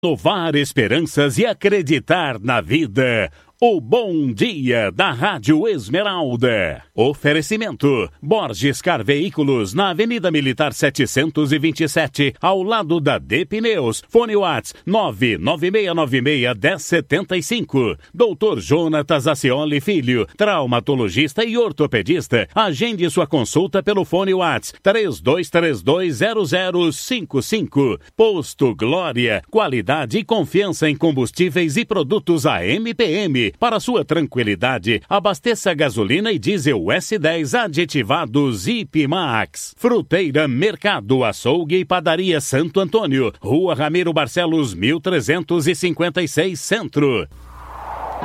Renovar esperanças e acreditar na vida. O Bom Dia da Rádio Esmeralda. Oferecimento: Borges Car Veículos, na Avenida Militar 727, ao lado da D Pneus. Fone Whats 996961075. Dr. Jonatas Acioli Filho, traumatologista e ortopedista. Agende sua consulta pelo fone Whats 32320055. Posto Glória, qualidade e confiança em combustíveis e produtos AMPM. Para sua tranquilidade, abasteça gasolina e diesel S10 aditivados Ipmax. Fruteira, Mercado, Açougue e Padaria Santo Antônio. Rua Ramiro Barcelos, 1356, Centro.